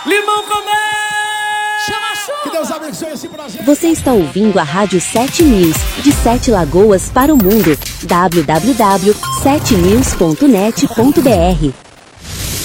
Limão Comé! Chama a chuva! Que Deus abençoe esse projeto. Você está ouvindo a Rádio 7 News, de 7 Lagoas para o mundo. www.7news.net.br